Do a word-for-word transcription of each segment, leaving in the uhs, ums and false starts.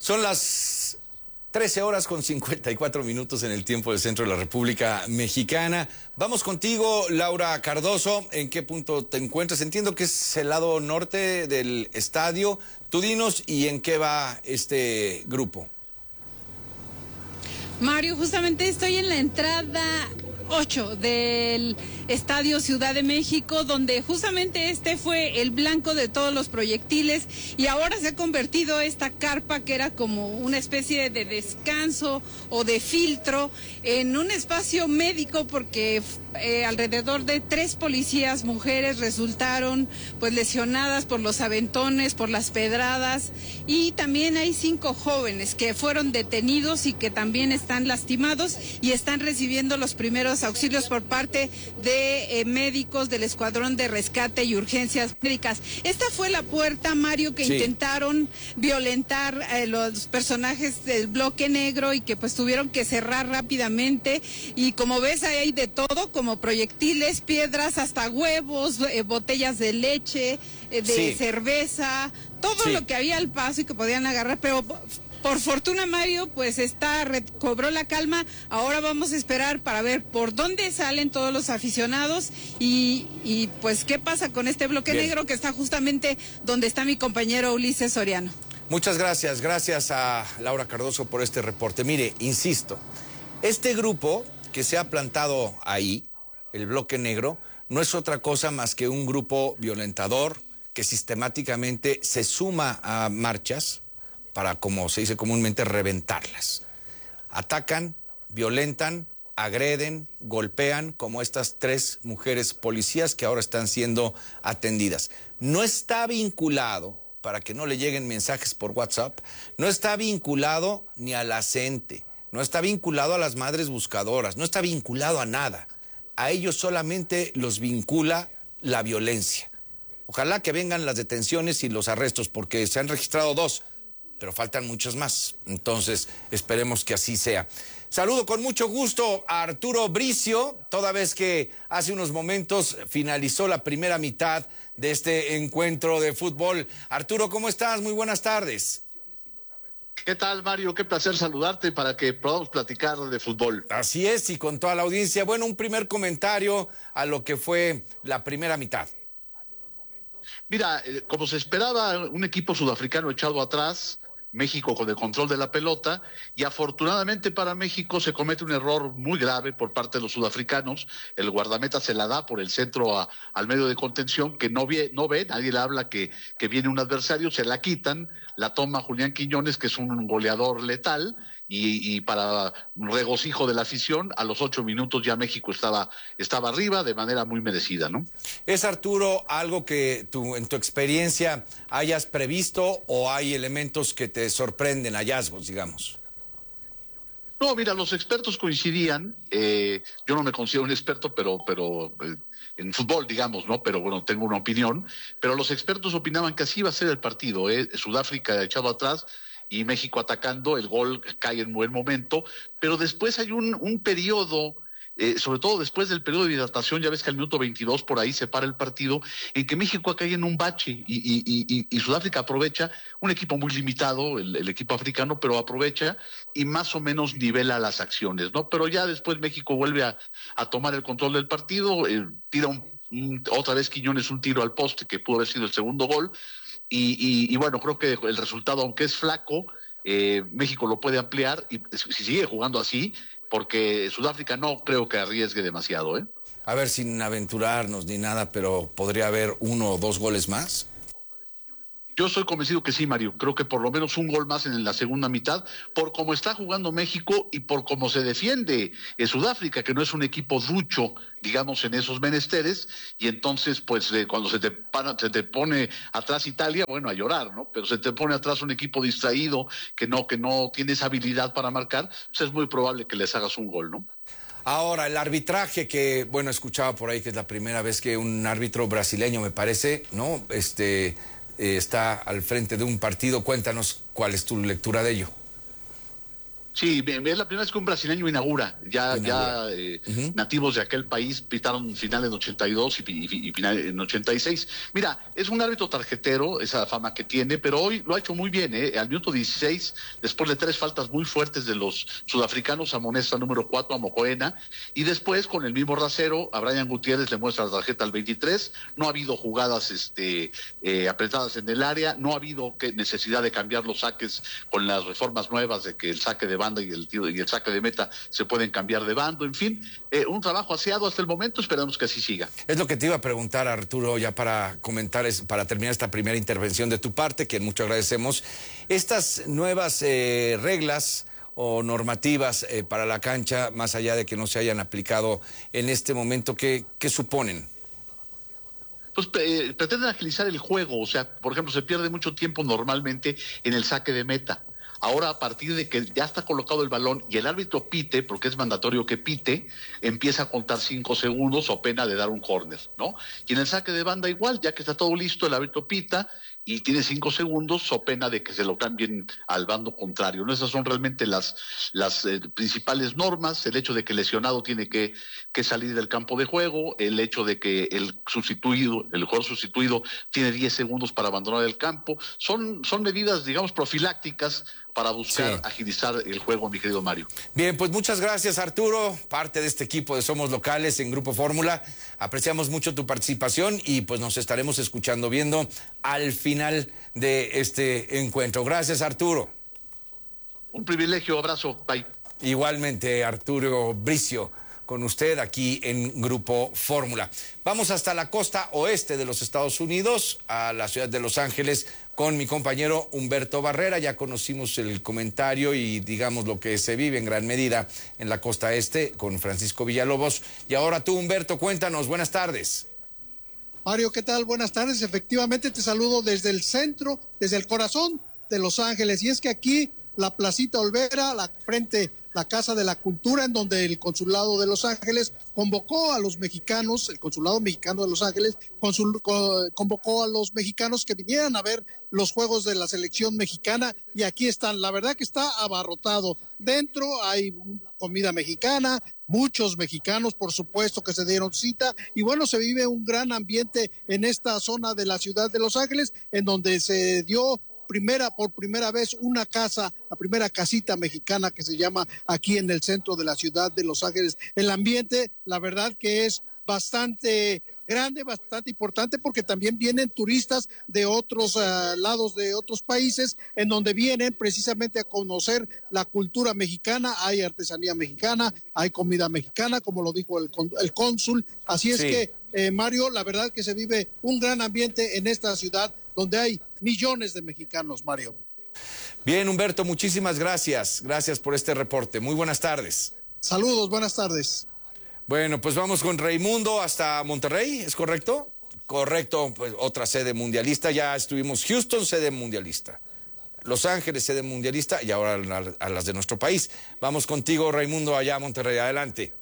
Son las trece horas con cincuenta y cuatro minutos en el tiempo del centro de la República Mexicana. Vamos contigo, Laura Cardoso. ¿En qué punto te encuentras? Entiendo que es el lado norte del estadio. Tú dinos y en qué va este grupo. Mario, justamente estoy en la entrada ocho del Estadio Ciudad de México, donde justamente este fue el blanco de todos los proyectiles y ahora se ha convertido esta carpa, que era como una especie de descanso o de filtro, en un espacio médico, porque eh, alrededor de tres policías mujeres resultaron pues lesionadas por los aventones, por las pedradas, y también hay cinco jóvenes que fueron detenidos y que también están lastimados y están recibiendo los primeros auxilios por parte de eh, médicos del Escuadrón de Rescate y Urgencias Médicas. Esta fue la puerta, Mario, que sí intentaron violentar eh, los personajes del bloque negro y que pues tuvieron que cerrar rápidamente. Y como ves, ahí hay de todo, como proyectiles, piedras, hasta huevos, eh, botellas de leche, eh, de sí. cerveza, todo sí. lo que había al paso y que podían agarrar, pero por fortuna, Mario, pues está, recobró la calma. Ahora vamos a esperar para ver por dónde salen todos los aficionados y, y pues qué pasa con este bloque Bien. negro que está justamente donde está mi compañero Ulises Soriano. Muchas gracias, gracias a Laura Cardoso por este reporte. Mire, insisto, este grupo que se ha plantado ahí, el bloque negro, no es otra cosa más que un grupo violentador que sistemáticamente se suma a marchas para, como se dice comúnmente, reventarlas. Atacan, violentan, agreden, golpean, como estas tres mujeres policías que ahora están siendo atendidas. No está vinculado, para que no le lleguen mensajes por WhatsApp, no está vinculado ni a la CENTE, no está vinculado a las madres buscadoras, no está vinculado a nada. A ellos solamente los vincula la violencia. Ojalá que vengan las detenciones y los arrestos, porque se han registrado dos, pero faltan muchos más. Entonces, esperemos que así sea. Saludo con mucho gusto a Arturo Bricio, toda vez que hace unos momentos finalizó la primera mitad de este encuentro de fútbol. Arturo, ¿cómo estás? Muy buenas tardes. ¿Qué tal, Mario? Qué placer saludarte para que podamos platicar de fútbol. Así es, y con toda la audiencia. Bueno, un primer comentario a lo que fue la primera mitad. Mira, eh, como se esperaba, un equipo sudafricano echado atrás, México con el control de la pelota, y afortunadamente para México se comete un error muy grave por parte de los sudafricanos. El guardameta se la da por el centro a, al medio de contención, que no ve, no ve, nadie le habla que, que viene un adversario, se la quitan, la toma Julián Quiñones, que es un goleador letal, y, y para regocijo de la afición, a los ocho minutos ya México estaba, estaba arriba de manera muy merecida, ¿no? ¿Es, Arturo, algo que tú, en tu experiencia hayas previsto o hay elementos que te sorprenden, hallazgos, digamos? No, mira, los expertos coincidían, eh, yo no me considero un experto, pero, pero eh, en fútbol, digamos, ¿no? Pero bueno, tengo una opinión, pero los expertos opinaban que así iba a ser el partido, ¿eh? Sudáfrica echado atrás y México atacando, el gol cae en buen momento, pero después hay un, un periodo, eh, sobre todo después del periodo de hidratación, ya ves que al minuto veintidós por ahí se para el partido, en que México cae en un bache y, y, y, y Sudáfrica aprovecha, un equipo muy limitado, el, el equipo africano, pero aprovecha y más o menos nivela las acciones, ¿no? Pero ya después México vuelve a, a tomar el control del partido, eh, tira un, un, otra vez Quiñones un tiro al poste que pudo haber sido el segundo gol, y, y, y bueno, creo que el resultado, aunque es flaco, eh, México lo puede ampliar y si sigue jugando así, porque Sudáfrica no creo que arriesgue demasiado, ¿eh? A ver, sin aventurarnos ni nada, pero ¿podría haber uno o dos goles más? Yo estoy convencido que sí, Mario. Creo que por lo menos un gol más en la segunda mitad, por cómo está jugando México y por cómo se defiende eh, Sudáfrica, que no es un equipo ducho, digamos, en esos menesteres, y entonces, pues, eh, cuando se te, para, se te pone atrás Italia, bueno, a llorar, ¿no? Pero se te pone atrás un equipo distraído, que no, que no tiene esa habilidad para marcar, pues es muy probable que les hagas un gol, ¿no? Ahora, el arbitraje que, bueno, escuchaba por ahí que es la primera vez que un árbitro brasileño, me parece, ¿no? Este... está al frente de un partido. Cuéntanos cuál es tu lectura de ello. Sí, es la primera vez que un brasileño inaugura. Ya, Inaugura. ya eh, Uh-huh. nativos de aquel país pitaron final en ochenta y dos y, y, y final en ochenta y seis. Mira, es un árbitro tarjetero, esa fama que tiene, pero hoy lo ha hecho muy bien. ¿eh? Al minuto dieciséis, después de tres faltas muy fuertes de los sudafricanos, amonesta número cuatro a Mocoena, y después con el mismo rasero, a Brian Gutiérrez le muestra la tarjeta al veintitrés. No ha habido jugadas este, eh, apretadas en el área, no ha habido que necesidad de cambiar los saques con las reformas nuevas de que el saque de banda y el tiro y el saque de meta se pueden cambiar de bando, en fin, eh, un trabajo aseado hasta el momento, esperamos que así siga. Es lo que te iba a preguntar, Arturo, ya para comentar, es, para terminar esta primera intervención de tu parte, que mucho agradecemos. Estas nuevas eh, reglas o normativas eh, para la cancha, más allá de que no se hayan aplicado en este momento, ¿qué, qué suponen? Pues eh, pretenden agilizar el juego, o sea, por ejemplo, se pierde mucho tiempo normalmente en el saque de meta. Ahora, a partir de que ya está colocado el balón y el árbitro pite, porque es mandatorio que pite, empieza a contar cinco segundos o pena de dar un córner, ¿no? Y en el saque de banda igual, ya que está todo listo, el árbitro pita y tiene cinco segundos o pena de que se lo cambien al bando contrario, ¿no? Esas son realmente las, las eh, principales normas, el hecho de que el lesionado tiene que, que salir del campo de juego, el hecho de que el sustituido, el jugador sustituido tiene diez segundos para abandonar el campo, son, son medidas, digamos, profilácticas para buscar sí. agilizar el juego, mi querido Mario. Bien, pues muchas gracias, Arturo, parte de este equipo de Somos Locales en Grupo Fórmula. Apreciamos mucho tu participación y pues nos estaremos escuchando, viendo al final de este encuentro. Gracias, Arturo. Un privilegio, abrazo, bye. Igualmente, Arturo Bricio, con usted aquí en Grupo Fórmula. Vamos hasta la costa oeste de los Estados Unidos, a la ciudad de Los Ángeles, con mi compañero Humberto Barrera. Ya conocimos el comentario y digamos lo que se vive en gran medida en la costa este con Francisco Villalobos. Y ahora tú, Humberto, cuéntanos. Buenas tardes. Mario, ¿qué tal? Buenas tardes. Efectivamente te saludo desde el centro, desde el corazón de Los Ángeles. Y es que aquí la Placita Olvera, la frente, la Casa de la Cultura, en donde el Consulado de Los Ángeles convocó a los mexicanos, el Consulado Mexicano de Los Ángeles consul, convocó a los mexicanos que vinieran a ver los juegos de la selección mexicana, y aquí están. La verdad que está abarrotado. Dentro hay comida mexicana, muchos mexicanos, por supuesto, que se dieron cita, y bueno, se vive un gran ambiente en esta zona de la ciudad de Los Ángeles, en donde se dio primera por primera vez una casa, la primera casita mexicana que se llama aquí en el centro de la ciudad de Los Ángeles. El ambiente, la verdad que es bastante grande, bastante importante, porque también vienen turistas de otros uh, lados de otros países, en donde vienen precisamente a conocer la cultura mexicana. Hay artesanía mexicana, hay comida mexicana, como lo dijo el, el cónsul. Así es sí. que, eh, Mario, la verdad que se vive un gran ambiente en esta ciudad, donde hay millones de mexicanos, Mario. Bien, Humberto, muchísimas gracias. Gracias por este reporte. Muy buenas tardes. Saludos, buenas tardes. Bueno, pues vamos con Raimundo hasta Monterrey, ¿es correcto? Correcto, pues otra sede mundialista. Ya estuvimos Houston, sede mundialista. Los Ángeles, sede mundialista, y ahora a las de nuestro país. Vamos contigo, Raimundo, allá a Monterrey. Adelante.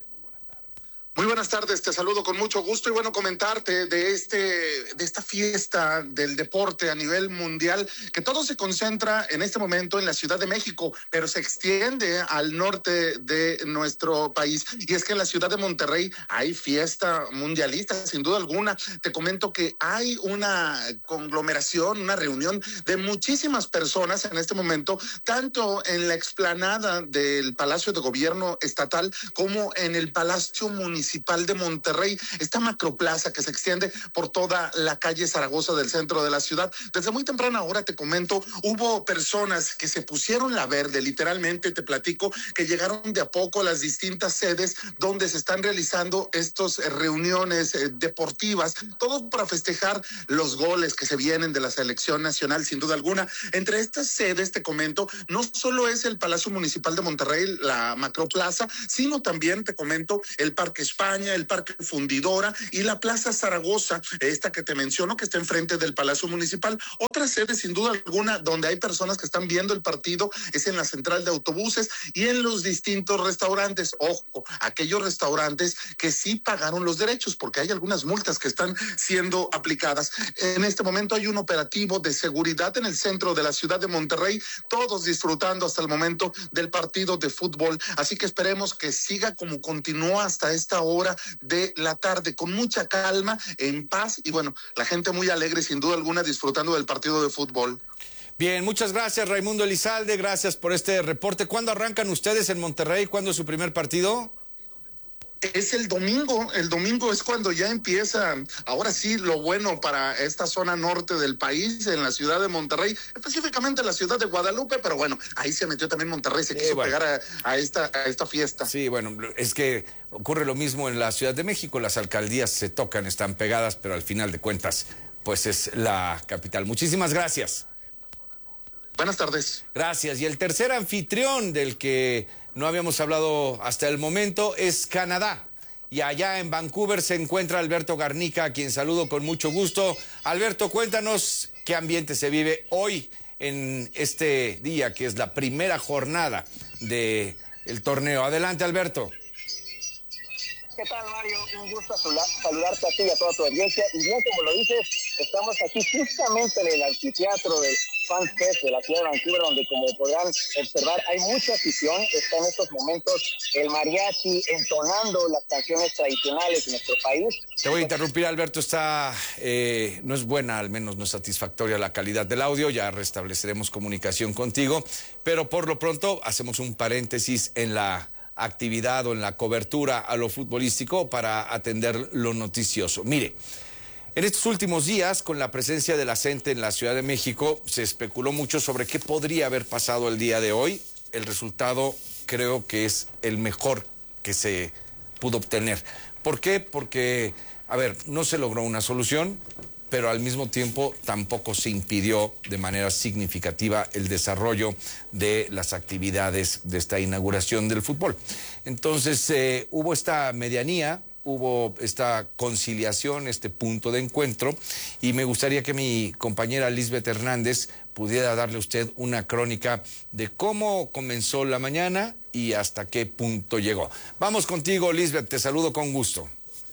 Muy buenas tardes, te saludo con mucho gusto y bueno, comentarte de este de esta fiesta del deporte a nivel mundial, que todo se concentra en este momento en la Ciudad de México, pero se extiende al norte de nuestro país. Y es que en la ciudad de Monterrey hay fiesta mundialista, sin duda alguna. Te comento que hay una conglomeración, una reunión de muchísimas personas en este momento, tanto en la explanada del Palacio de Gobierno Estatal como en el Palacio Municipal Municipal de Monterrey, esta macroplaza que se extiende por toda la calle Zaragoza del centro de la ciudad. Desde muy temprana hora, te comento, hubo personas que se pusieron la verde, literalmente te platico, que llegaron de a poco a las distintas sedes donde se están realizando estas reuniones eh, deportivas, todo para festejar los goles que se vienen de la selección nacional, sin duda alguna. Entre estas sedes, te comento, no solo es el Palacio Municipal de Monterrey, la macroplaza, sino también, te comento, el Parque España, el Parque Fundidora y la Plaza Zaragoza, esta que te menciono, que está enfrente del Palacio Municipal. Otra sede, sin duda alguna, donde hay personas que están viendo el partido, es en la central de autobuses y en los distintos restaurantes. Ojo, aquellos restaurantes que sí pagaron los derechos, porque hay algunas multas que están siendo aplicadas. En este momento hay un operativo de seguridad en el centro de la ciudad de Monterrey, todos disfrutando hasta el momento del partido de fútbol. Así que esperemos que siga como continúa hasta esta hora de la tarde, con mucha calma, en paz, y bueno, la gente muy alegre, sin duda alguna, disfrutando del partido de fútbol. Bien, muchas gracias, Raimundo Elizalde, gracias por este reporte. ¿Cuándo arrancan ustedes en Monterrey? ¿Cuándo es su primer partido? Es el domingo, el domingo es cuando ya empieza, ahora sí, lo bueno para esta zona norte del país, en la ciudad de Monterrey, específicamente la ciudad de Guadalupe, pero bueno, ahí se metió también Monterrey, se sí, quiso bueno. pegar a, a, esta, a esta fiesta. Sí, bueno, es que ocurre lo mismo en la Ciudad de México, las alcaldías se tocan, están pegadas, pero al final de cuentas, pues es la capital. Muchísimas gracias. Buenas tardes. Gracias. Y el tercer anfitrión del que no habíamos hablado hasta el momento es Canadá. Y allá en Vancouver se encuentra Alberto Garnica, a quien saludo con mucho gusto. Alberto, cuéntanos qué ambiente se vive hoy en este día, que es la primera jornada del torneo. Adelante, Alberto. ¿Qué tal, Mario? Un gusto saludarte a ti y a toda tu audiencia. Y bien, como lo dices, estamos aquí justamente en el anfiteatro del Fan Fest de la ciudad de Vancouver, donde, como podrán observar, hay mucha afición. Está en estos momentos el mariachi entonando las canciones tradicionales de nuestro país. Te voy a interrumpir, Alberto. Está, eh, no es buena, al menos no es satisfactoria la calidad del audio. Ya restableceremos comunicación contigo. Pero por lo pronto hacemos un paréntesis en la actividad o en la cobertura a lo futbolístico para atender lo noticioso. Mire, en estos últimos días, con la presencia de la gente en la Ciudad de México, se especuló mucho sobre qué podría haber pasado el día de hoy. El resultado creo que es el mejor que se pudo obtener. ¿Por qué? Porque, a ver, no se logró una solución, pero al mismo tiempo tampoco se impidió de manera significativa el desarrollo de las actividades de esta inauguración del fútbol. Entonces, eh, hubo esta medianía, hubo esta conciliación, este punto de encuentro, y me gustaría que mi compañera Lisbeth Hernández pudiera darle a usted una crónica de cómo comenzó la mañana y hasta qué punto llegó. Vamos contigo, Lisbeth, te saludo con gusto.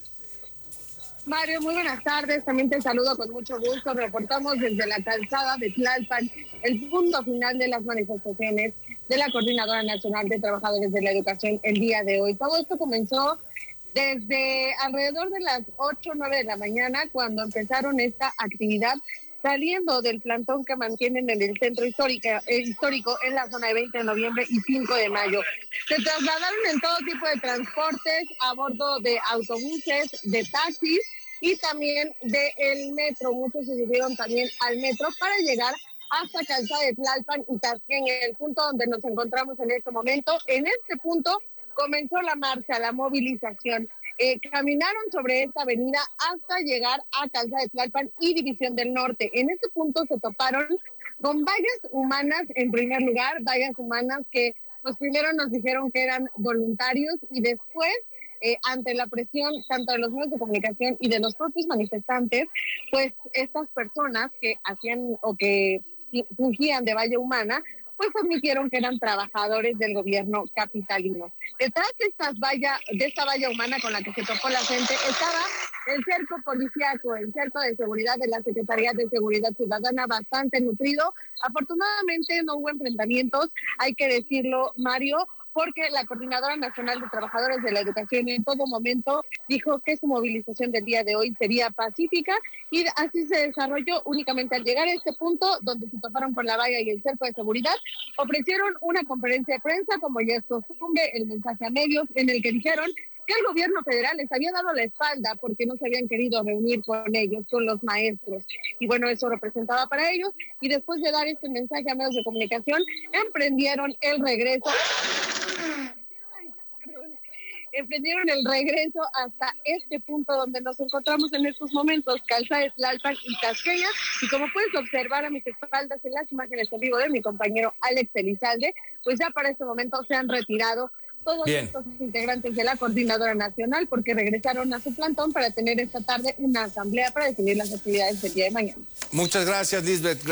Mario, muy buenas tardes, también te saludo con mucho gusto. Reportamos desde la calzada de Tlalpan el punto final de las manifestaciones de la Coordinadora Nacional de Trabajadores de la Educación el día de hoy. Todo esto comenzó desde alrededor de las ocho o nueve de la mañana, cuando empezaron esta actividad, saliendo del plantón que mantienen en el centro histórico, eh, histórico en la zona de veinte de noviembre y cinco de mayo. Se trasladaron en todo tipo de transportes, a bordo de autobuses, de taxis y también del metro. Muchos se subieron también al metro para llegar hasta Calzada de Tlalpan y Tasqueña, en el punto donde nos encontramos en este momento. En este punto comenzó la marcha, la movilización. Eh, caminaron sobre esta avenida hasta llegar a Calzada de Tlalpan y División del Norte. En este punto se toparon con vallas humanas, en primer lugar, vallas humanas que pues primero nos dijeron que eran voluntarios y después, eh, ante la presión tanto de los medios de comunicación y de los propios manifestantes, pues estas personas que hacían o que fungían de valla humana, pues admitieron que eran trabajadores del gobierno capitalino. Detrás de, estas valla, de esta valla humana con la que se topó la gente estaba el cerco policíaco, el cerco de seguridad de la Secretaría de Seguridad Ciudadana, bastante nutrido. Afortunadamente no hubo enfrentamientos, hay que decirlo, Mario, porque la Coordinadora Nacional de Trabajadores de la Educación en todo momento dijo que su movilización del día de hoy sería pacífica, y así se desarrolló. Únicamente al llegar a este punto, donde se toparon por la valla y el cerco de seguridad, ofrecieron una conferencia de prensa, como ya es costumbre, el mensaje a medios, en el que dijeron que el gobierno federal les había dado la espalda porque no se habían querido reunir con ellos, con los maestros. Y bueno, eso representaba para ellos. Y después de dar este mensaje a medios de comunicación, emprendieron el regreso. Emprendieron el regreso hasta este punto donde nos encontramos en estos momentos, Calzada de Tlalpan y Tasqueña. Y como puedes observar a mis espaldas en las imágenes en vivo de mi compañero Alex Elizalde, pues ya para este momento se han retirado todos Bien. estos integrantes de la Coordinadora Nacional, porque regresaron a su plantón para tener esta tarde una asamblea para definir las actividades del día de mañana. Muchas gracias, Lisbeth.